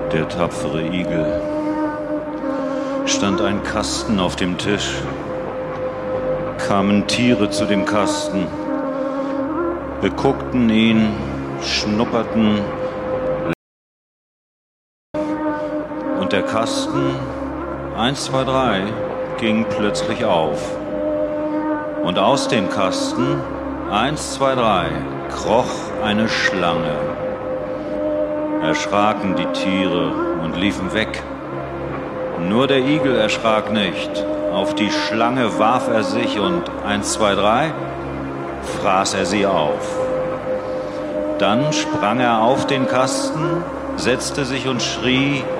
Der tapfere Igel. Stand ein Kasten auf dem Tisch. Kamen Tiere zu dem Kasten, beguckten ihn, schnupperten, und der Kasten, 1, 2, 3, ging plötzlich auf. Und aus dem Kasten, 1, 2, 3, kroch eine Schlange. Erschraken die Tiere und liefen weg. Nur der Igel erschrak nicht. Auf die Schlange warf er sich und 1, 2, 3 fraß er sie auf. Dann sprang er auf den Kasten, setzte sich und schrie: